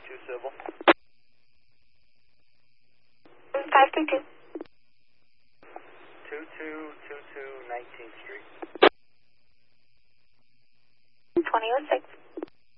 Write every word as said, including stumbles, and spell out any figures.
two civil. five two two. two two two two nineteenth Street. twenty oh six.